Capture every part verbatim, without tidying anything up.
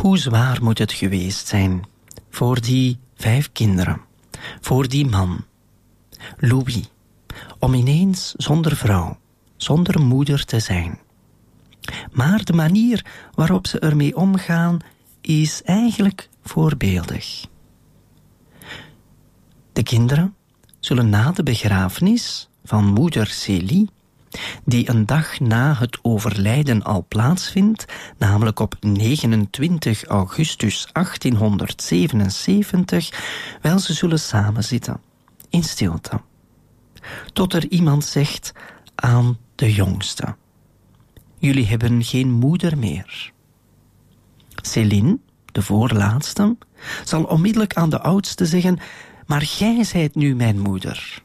Hoe zwaar moet het geweest zijn voor die vijf kinderen, voor die man, Louis, om ineens zonder vrouw, zonder moeder te zijn. Maar de manier waarop ze ermee omgaan is eigenlijk voorbeeldig. De kinderen zullen na de begrafenis van moeder Célie, die een dag na het overlijden al plaatsvindt, namelijk op negenentwintig augustus achttienhonderdzevenenzeventig, wel, ze zullen samenzitten, in stilte. Tot er iemand zegt aan de jongste: jullie hebben geen moeder meer. Céline, de voorlaatste, zal onmiddellijk aan de oudste zeggen: maar jij zijt nu mijn moeder.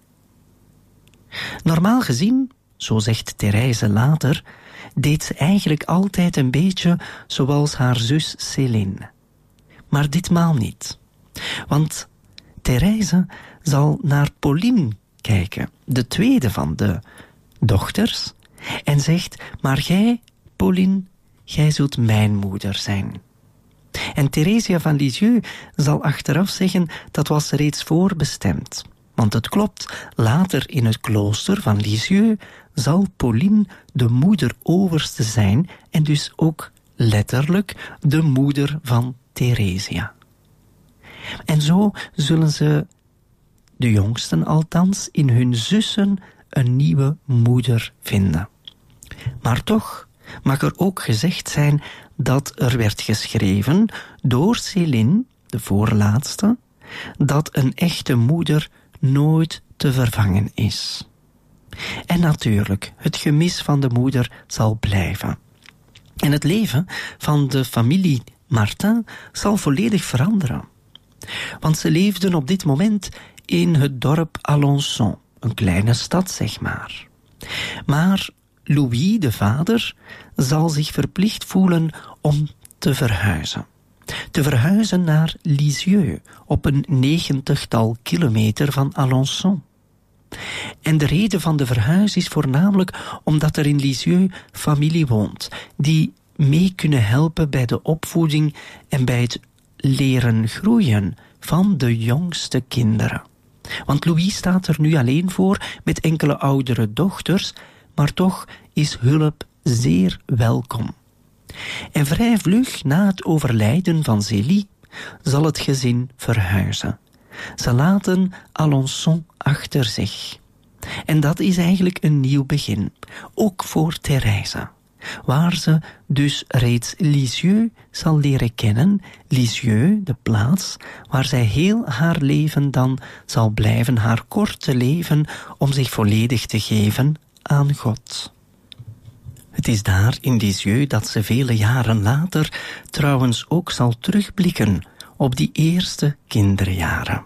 Normaal gezien, zo zegt Therese later, deed ze eigenlijk altijd een beetje zoals haar zus Céline. Maar ditmaal niet. Want Therese zal naar Pauline kijken, de tweede van de dochters, en zegt: maar jij, Pauline, jij zult mijn moeder zijn. En Theresia van Lisieux zal achteraf zeggen: dat was reeds voorbestemd. Want het klopt, later in het klooster van Lisieux zal Pauline de moeder-overste zijn en dus ook letterlijk de moeder van Theresia. En zo zullen ze, de jongsten althans, in hun zussen een nieuwe moeder vinden. Maar toch mag er ook gezegd zijn dat er werd geschreven door Céline, de voorlaatste, dat een echte moeder nooit te vervangen is. En natuurlijk, het gemis van de moeder zal blijven. En het leven van de familie Martin zal volledig veranderen. Want ze leefden op dit moment in het dorp Alençon, een kleine stad, zeg maar. Maar Louis, de vader, zal zich verplicht voelen om te verhuizen. Te verhuizen naar Lisieux, op een negentigtal kilometer van Alençon. En de reden van de verhuis is voornamelijk omdat er in Lisieux familie woont, die mee kunnen helpen bij de opvoeding en bij het leren groeien van de jongste kinderen. Want Louis staat er nu alleen voor met enkele oudere dochters, maar toch is hulp zeer welkom. En vrij vlug na het overlijden van Célie zal het gezin verhuizen. Ze laten Alençon achter zich. En dat is eigenlijk een nieuw begin, ook voor Therese, waar ze dus reeds Lisieux zal leren kennen, Lisieux, de plaats waar zij heel haar leven dan zal blijven, haar korte leven, om zich volledig te geven aan God. Het is daar in Lisieux dat ze vele jaren later trouwens ook zal terugblikken op die eerste kinderjaren.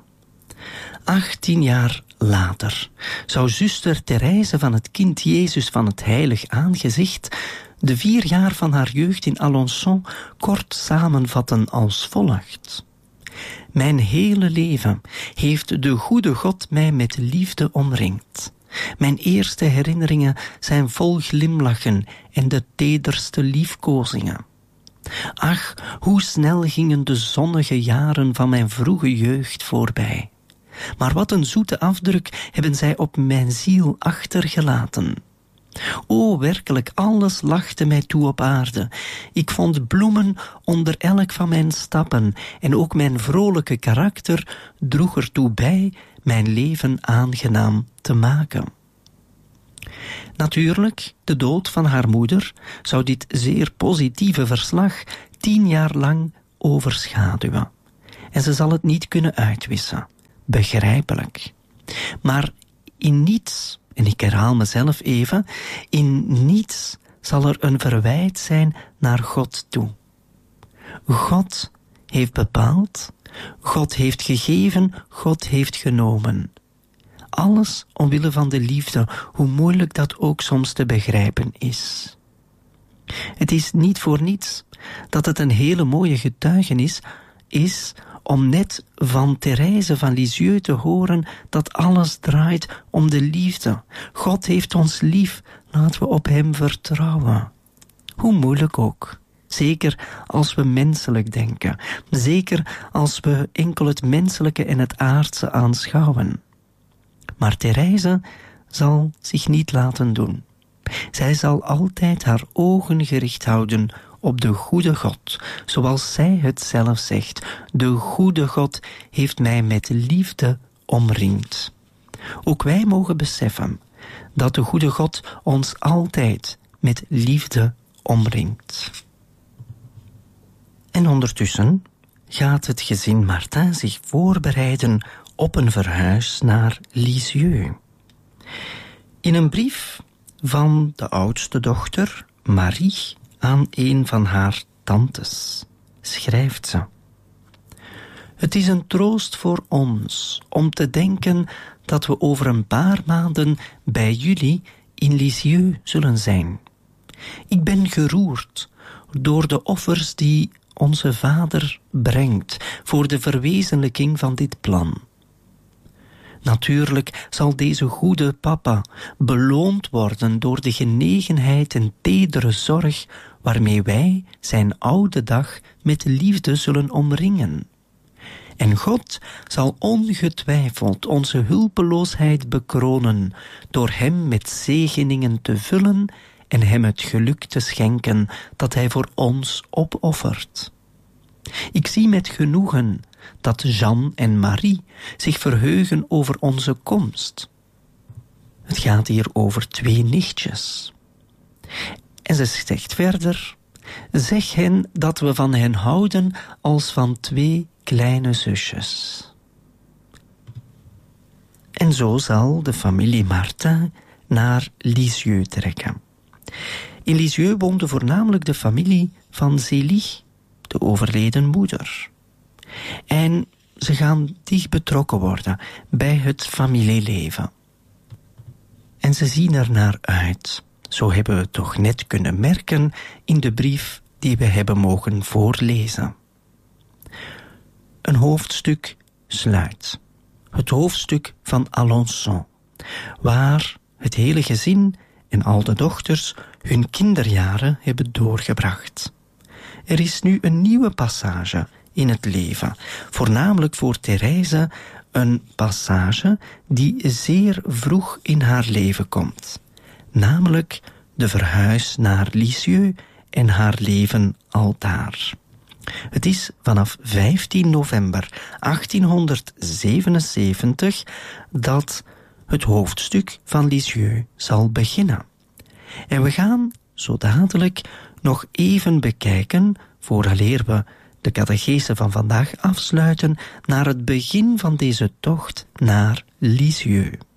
Achttien jaar later zou zuster Therese van het kind Jezus van het heilig aangezicht de vier jaar van haar jeugd in Alençon kort samenvatten als volgt. Mijn hele leven heeft de goede God mij met liefde omringd. Mijn eerste herinneringen zijn vol glimlachen en de tederste liefkozingen. Ach, hoe snel gingen de zonnige jaren van mijn vroege jeugd voorbij. Maar wat een zoete afdruk hebben zij op mijn ziel achtergelaten. O, werkelijk, alles lachte mij toe op aarde. Ik vond bloemen onder elk van mijn stappen en ook mijn vrolijke karakter droeg ertoe bij mijn leven aangenaam te maken. Natuurlijk, de dood van haar moeder zou dit zeer positieve verslag tien jaar lang overschaduwen. En ze zal het niet kunnen uitwissen. Begrijpelijk. Maar in niets, en ik herhaal mezelf even, in niets zal er een verwijt zijn naar God toe. God heeft bepaald, God heeft gegeven, God heeft genomen. Alles omwille van de liefde, hoe moeilijk dat ook soms te begrijpen is. Het is niet voor niets dat het een hele mooie getuigenis is om net van Therese van Lisieux te horen dat alles draait om de liefde. God heeft ons lief, laten we op hem vertrouwen. Hoe moeilijk ook. Zeker als we menselijk denken. Zeker als we enkel het menselijke en het aardse aanschouwen. Maar Therese zal zich niet laten doen. Zij zal altijd haar ogen gericht houden op de goede God, zoals zij het zelf zegt. De goede God heeft mij met liefde omringd. Ook wij mogen beseffen dat de goede God ons altijd met liefde omringt. En ondertussen gaat het gezin Martin zich voorbereiden op een verhuis naar Lisieux. In een brief van de oudste dochter, Marie, aan een van haar tantes, schrijft ze: Het is een troost voor ons om te denken dat we over een paar maanden bij jullie in Lisieux zullen zijn. Ik ben geroerd door de offers die onze vader brengt voor de verwezenlijking van dit plan. Natuurlijk zal deze goede papa beloond worden door de genegenheid en tedere zorg waarmee wij zijn oude dag met liefde zullen omringen. En God zal ongetwijfeld onze hulpeloosheid bekronen door hem met zegeningen te vullen en hem het geluk te schenken dat hij voor ons opoffert. Ik zie met genoegen dat Jean en Marie zich verheugen over onze komst. Het gaat hier over twee nichtjes. En ze zegt verder: zeg hen dat we van hen houden als van twee kleine zusjes. En zo zal de familie Martin naar Lisieux trekken. In Lisieux woonde voornamelijk de familie van Zélie, de overleden moeder. En ze gaan dicht betrokken worden bij het familieleven. En ze zien er naar uit. Zo hebben we toch net kunnen merken in de brief die we hebben mogen voorlezen. Een hoofdstuk sluit. Het hoofdstuk van Alençon, waar het hele gezin en al de dochters hun kinderjaren hebben doorgebracht. Er is nu een nieuwe passage in het leven, voornamelijk voor Therese een passage die zeer vroeg in haar leven komt, namelijk de verhuis naar Lisieux en haar leven aldaar. Het is vanaf vijftien november achttienhonderdzevenenzeventig dat het hoofdstuk van Lisieux zal beginnen. En we gaan zo dadelijk nog even bekijken, vooraleer we de catechese van vandaag afsluiten, naar het begin van deze tocht naar Lisieux.